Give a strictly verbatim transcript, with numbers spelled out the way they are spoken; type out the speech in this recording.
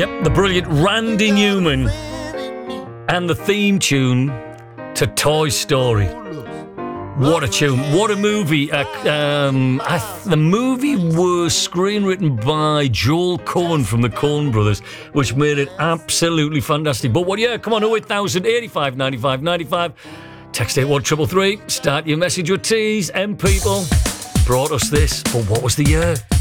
Yep, the brilliant Randy Newman and the theme tune to Toy Story. What a tune. What a movie. Uh, um, I th- the movie was screenwritten by Joel Cohen from the Coen Brothers, which made it absolutely fantastic. But what, yeah, come on, oh eight thousand eighty-five ninety-five ninety-five. Text eight one three three three. Start your message with T's. M people brought us this. But what was the year?